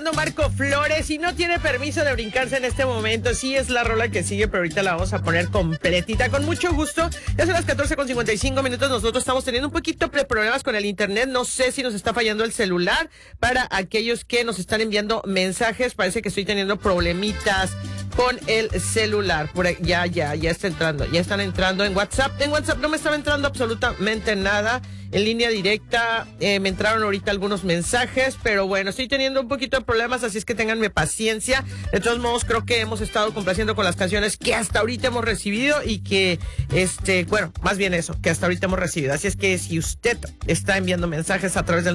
cantando Marco Flores y no tiene permiso de brincarse en este momento. Sí es la rola que sigue, pero ahorita la vamos a poner completita. Con mucho gusto. Ya son las 14:55. Nosotros estamos teniendo un poquito de problemas con el internet. No sé si nos está fallando el celular. Para aquellos que nos están enviando mensajes, parece que estoy teniendo problemitas con el celular. Por ahí, ya está entrando. Ya están entrando en WhatsApp. En WhatsApp no me estaba entrando absolutamente nada. En línea directa me entraron ahorita algunos mensajes, pero bueno, estoy teniendo un poquito de problemas, así es que ténganme paciencia. De todos modos, creo que hemos estado complaciendo con las canciones que hasta ahorita hemos recibido y que, bueno, más bien eso, que hasta ahorita hemos recibido. Así es que si usted está enviando mensajes a través del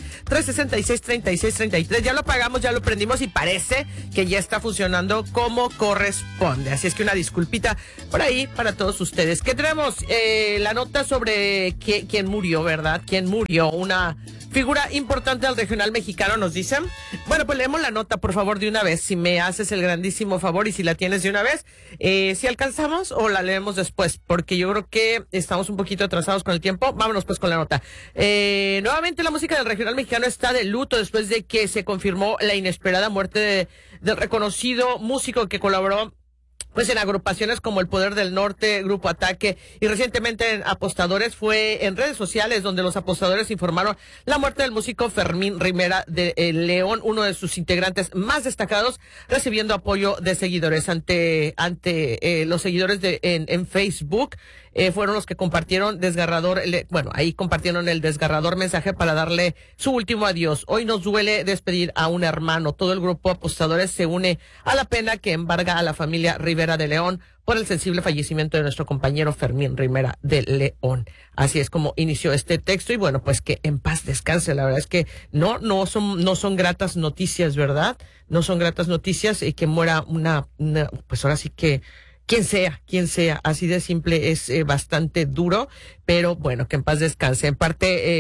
920-366-3633, ya lo apagamos, ya lo prendimos y parece que ya está funcionando como corresponde. Así es que una disculpita por ahí para todos ustedes. ¿Qué tenemos? La nota sobre quién murió, ¿verdad? ¿Quién murió? Una figura importante del regional mexicano, nos dicen. Bueno, pues leemos la nota, por favor, de una vez, si me haces el grandísimo favor y si la tienes de una vez, si alcanzamos o la leemos después, porque yo creo que estamos un poquito atrasados con el tiempo. Vámonos pues con la nota. Nuevamente la música del regional mexicano está de luto después de que se confirmó la inesperada muerte del reconocido músico que colaboró pues en agrupaciones como El Poder del Norte, Grupo Ataque y recientemente en Apostadores. Fue en redes sociales donde los apostadores informaron la muerte del músico Fermín Rivera de León, uno de sus integrantes más destacados, recibiendo apoyo de seguidores ante los seguidores en Facebook. Fueron los que compartieron ahí compartieron el desgarrador mensaje para darle su último adiós. Hoy nos duele despedir a un hermano. Todo el grupo Apostadores se une a la pena que embarga a la familia Rivera de León por el sensible fallecimiento de nuestro compañero Fermín Rivera de León. Así es como inició este texto y bueno, pues que en paz descanse. La verdad es que no son gratas noticias, ¿verdad? No son gratas noticias y que muera pues ahora sí que quien sea, así de simple, es bastante duro, pero bueno, que en paz descanse. En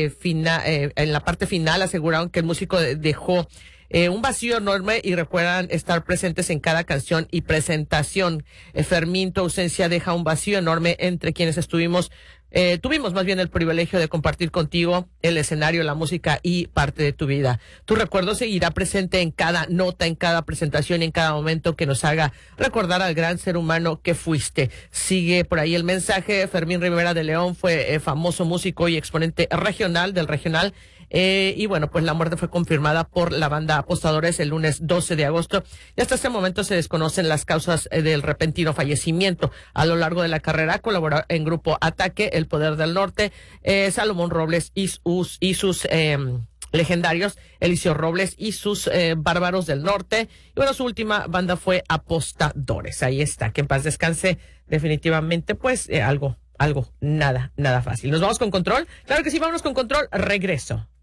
la parte final aseguraron que el músico dejó un vacío enorme y recuerdan estar presentes en cada canción y presentación. Fermín, tu ausencia deja un vacío enorme entre quienes tuvimos más bien el privilegio de compartir contigo el escenario, la música y parte de tu vida. Tu recuerdo seguirá presente en cada nota, en cada presentación, en cada momento que nos haga recordar al gran ser humano que fuiste. Sigue por ahí el mensaje. Fermín Rivera de León fue famoso músico y exponente del regional. Y bueno, pues la muerte fue confirmada por la banda Apostadores el lunes 12 de agosto y hasta este momento se desconocen las causas del repentino fallecimiento. A lo largo de la carrera colaboró en Grupo Ataque, El Poder del Norte, Salomón Robles y sus legendarios, Eliseo Robles y sus Bárbaros del Norte. Y bueno, su última banda fue Apostadores. Ahí está, que en paz descanse. Definitivamente, pues algo nada fácil. ¿Nos vamos con Control? Claro que sí, vámonos con Control. Regreso.